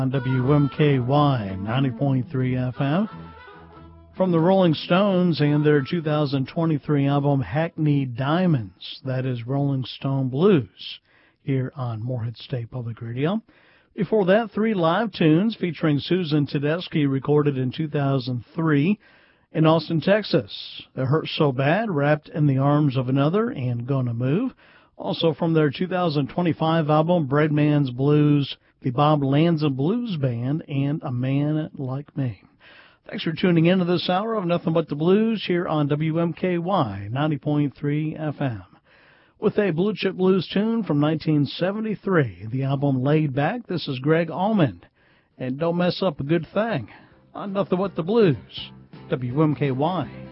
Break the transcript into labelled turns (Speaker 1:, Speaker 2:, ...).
Speaker 1: On WMKY 90.3 FM. From the Rolling Stones and their 2023 album Hackneyed Diamonds, that is Rolling Stone Blues, here on Morehead State Public Radio. Before that, 3 live tunes featuring Susan Tedeschi, recorded in 2003 in Austin, Texas. It Hurts So Bad, Wrapped in the Arms of Another, and Gonna Move. Also from their 2025 album Breadman's Blues, the Bob Lanza Blues Band, and A Man Like Me. Thanks for tuning in to this hour of Nothing But the Blues here on WMKY 90.3 FM. With a Blue Chip Blues tune from 1973, the album Laid Back, this is Greg Allman. And don't mess up a good thing on Nothing But the Blues, WMKY.